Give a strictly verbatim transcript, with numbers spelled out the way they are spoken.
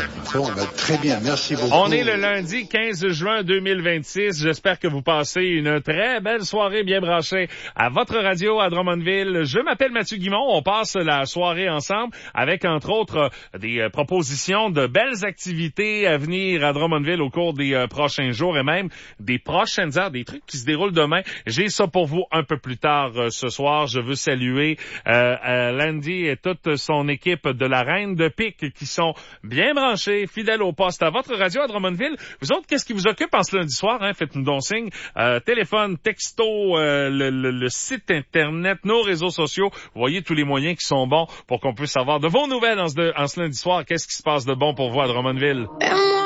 Bon, ben, très bien, merci beaucoup. On est le lundi quinze juin deux mille vingt-six. J'espère que vous passez une très belle soirée bien branchée à votre radio à Drummondville. Je m'appelle Mathieu Guimond. On passe la soirée ensemble avec, entre autres, des propositions de belles activités à venir à Drummondville au cours des euh, prochains jours et même des prochaines heures, des trucs qui se déroulent demain. J'ai ça pour vous un peu plus tard euh, ce soir. Je veux saluer euh, euh, Landy et toute son équipe de la Reine de Pique qui sont bien branchés, fidèles au poste à votre radio à Drummondville. Vous autres, qu'est-ce qui vous occupe en ce lundi soir? Hein? Faites-nous donc signe. Euh, téléphone, texto, euh, le, le, le site Internet, nos réseaux sociaux. Vous voyez tous les moyens qui sont bons pour qu'on puisse savoir de vos nouvelles en ce, en ce lundi soir. Qu'est-ce qui se passe de bon pour vous à Drummondville?